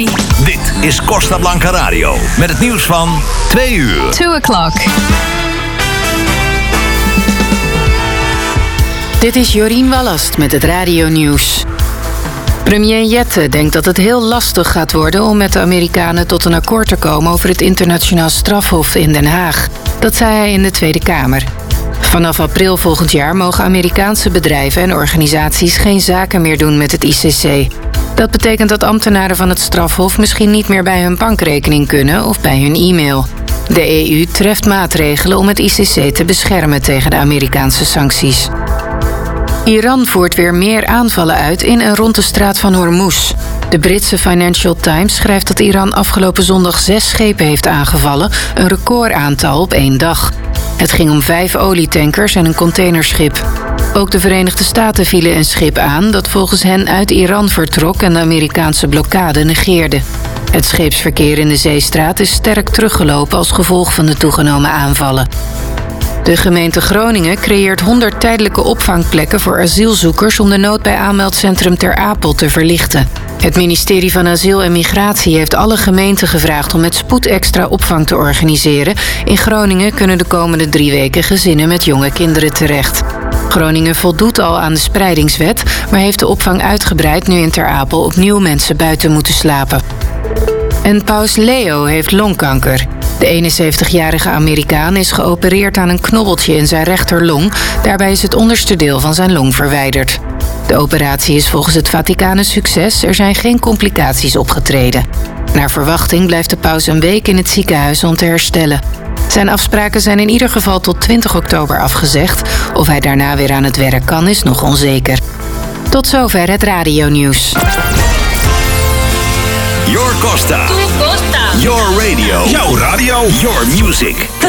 Dit is Costa Blanca Radio. Met het nieuws van 2 uur. 2 o'clock. Dit is Jorien Wallast met het radionieuws. Premier Jette denkt dat het heel lastig gaat worden om met de Amerikanen tot een akkoord te komen over het internationaal strafhof in Den Haag. Dat zei hij in de Tweede Kamer. Vanaf april volgend jaar mogen Amerikaanse bedrijven en organisaties geen zaken meer doen met het ICC. Dat betekent dat ambtenaren van het strafhof misschien niet meer bij hun bankrekening kunnen of bij hun e-mail. De EU treft maatregelen om het ICC te beschermen tegen de Amerikaanse sancties. Iran voert weer meer aanvallen uit in en rond de straat van Hormuz. De Britse Financial Times schrijft dat Iran afgelopen zondag 6 schepen heeft aangevallen, een recordaantal op 1 dag. Het ging om 5 olietankers en een containerschip. Ook de Verenigde Staten vielen een schip aan dat volgens hen uit Iran vertrok en de Amerikaanse blokkade negeerde. Het scheepsverkeer in de Zeestraat is sterk teruggelopen als gevolg van de toegenomen aanvallen. De gemeente Groningen creëert 100 tijdelijke opvangplekken voor asielzoekers om de nood bij aanmeldcentrum Ter Apel te verlichten. Het ministerie van Asiel en Migratie heeft alle gemeenten gevraagd om met spoed extra opvang te organiseren. In Groningen kunnen de komende 3 weken gezinnen met jonge kinderen terecht. Groningen voldoet al aan de spreidingswet, maar heeft de opvang uitgebreid nu in Ter Apel opnieuw mensen buiten moeten slapen. En paus Leo heeft longkanker. De 71-jarige Amerikaan is geopereerd aan een knobbeltje in zijn rechterlong. Daarbij is het onderste deel van zijn long verwijderd. De operatie is volgens het Vaticaan een succes. Er zijn geen complicaties opgetreden. Naar verwachting blijft de paus een week in het ziekenhuis om te herstellen. Zijn afspraken zijn in ieder geval tot 20 oktober afgezegd. Of hij daarna weer aan het werk kan, is nog onzeker. Tot zover het radionieuws. Your Costa. Tu Costa. Your radio. Jouw radio. Your music. The